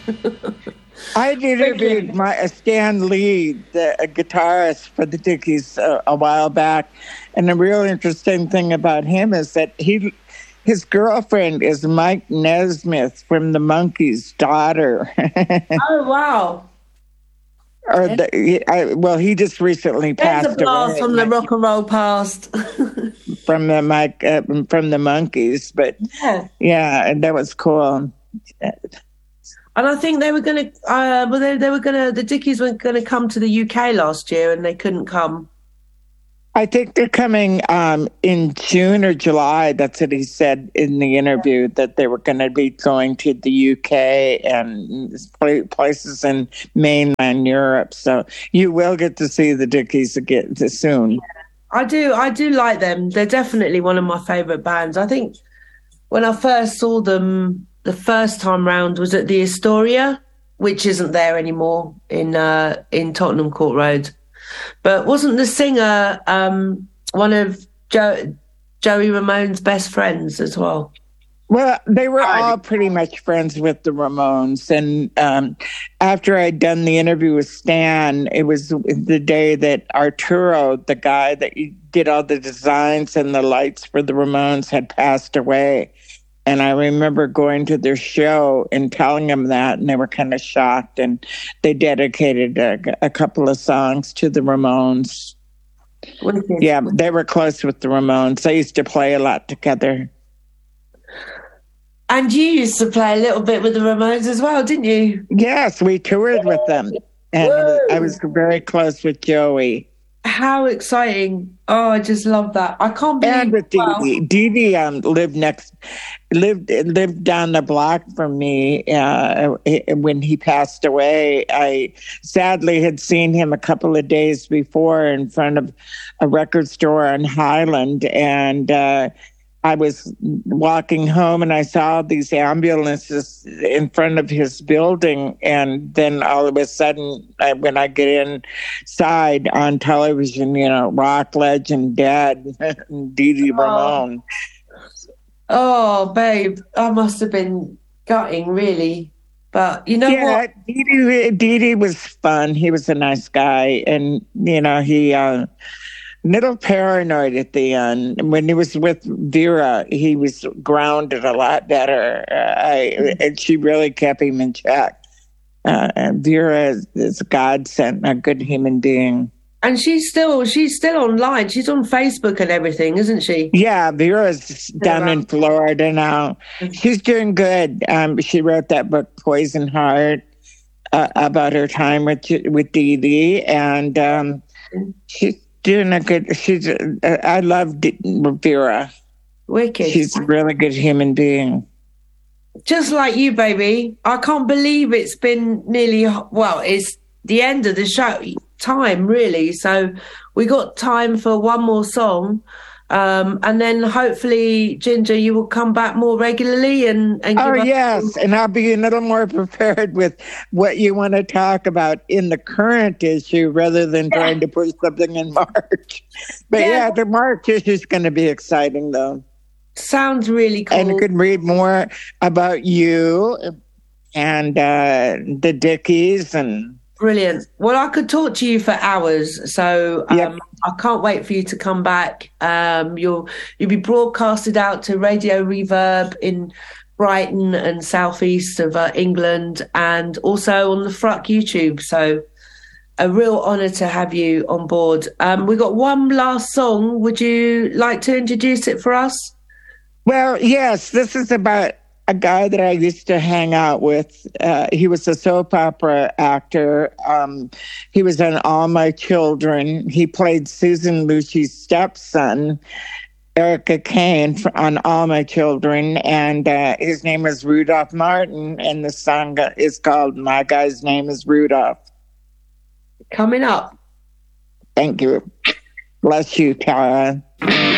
I interviewed Stan Lee, the guitarist for the Dickies, a while back, and the real interesting thing about him is that his girlfriend is Mike Nesmith from the Monkees' daughter. Oh wow! He just recently passed away. There's a blast from the rock and roll past. from the Monkees, but yeah, and that was cool. And I think they were going to, the Dickies were going to come to the UK last year and they couldn't come. I think they're coming in June or July. That's what he said in the interview, that they were going to be going to the UK and places in mainland Europe. So you will get to see the Dickies again soon. I do like them. They're definitely one of my favourite bands. I think when I first saw them, the first time round was at the Astoria, which isn't there anymore in Tottenham Court Road. But wasn't the singer one of Joey Ramone's best friends as well? Well, they were all pretty much friends with the Ramones. And after I'd done the interview with Stan, it was the day that Arturo, the guy that did all the designs and the lights for the Ramones, had passed away. And I remember going to their show and telling them that, and they were kind of shocked. And they dedicated a couple of songs to the Ramones. Yeah, they were close with the Ramones. They used to play a lot together. And you used to play a little bit with the Ramones as well, didn't you? Yes, we toured with them. And I was very close with Joey. How exciting. Oh, I just love that. I can't believe. And with Dee Dee. Dee Dee lived down the block from me when he passed away. I sadly had seen him a couple of days before in front of a record store on Highland, and I was walking home and I saw these ambulances in front of his building. And then all of a sudden, when I get inside on television, rock legend dead, Dee Dee Ramone. Oh, babe, I must have been gutting, really. But you know what? Dee Dee was fun. He was a nice guy. And, he... little paranoid at the end. When he was with Vera, he was grounded a lot better, and she really kept him in check. And Vera is a godsend, a good human being. And she's still online. She's on Facebook and everything, isn't she? Yeah, Vera's down in Florida now. She's doing good. She wrote that book, Poison Heart, about her time with Dee Dee, and she's doing a good. I love Vera. Wicked. She's a really good human being. Just like you, baby. I can't believe it's been it's the end of the show time, really. So we got time for one more song. And then hopefully, Ginger, you will come back more regularly and give us yes, and I'll be a little more prepared with what you want to talk about in the current issue rather than trying to put something in March. But the March issue is going to be exciting, though. Sounds really cool. And you can read more about you and the Dickies and. Brilliant. Well, I could talk to you for hours, so I can't wait for you to come back. You'll be broadcasted out to Radio Reverb in Brighton and southeast of England, and also on the Fruck YouTube. So, a real honour to have you on board. We got one last song. Would you like to introduce it for us? Well, yes. This is about a guy that I used to hang out with. He was a soap opera actor. He was on All My Children. He played Susan Lucci's stepson, Erica Kane, on All My Children. And his name is Rudolph Martin. And the song is called My Guy's Name is Rudolph. Coming up. Thank you. Bless you, Tara.